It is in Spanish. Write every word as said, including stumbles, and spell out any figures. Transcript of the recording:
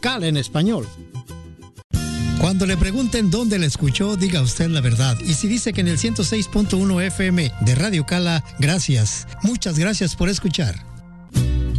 Cala en Español. Cuando le pregunten dónde la escuchó, diga usted la verdad. Y si dice que en el ciento seis punto uno F M de Radio Cala, gracias. Muchas gracias por escuchar.